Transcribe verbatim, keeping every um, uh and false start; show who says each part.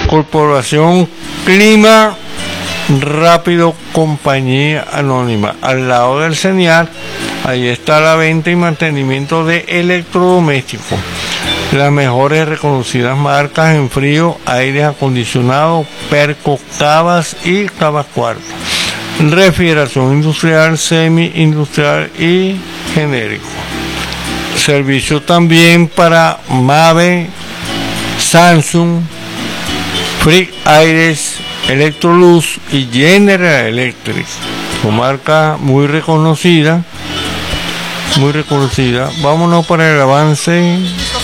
Speaker 1: Corporación Clima Rápido, compañía anónima. Al lado del señal, ahí está la venta y mantenimiento de electrodomésticos. Las mejores reconocidas marcas en frío, aire acondicionado, Perco, Cavas y Cavas Cuarto. Refrigeración industrial, semi-industrial y genérico. Servicio también para Mave, Samsung, Free Aires, Electrolux y General Electric. Son marca muy reconocida, muy reconocida. Vámonos para el avance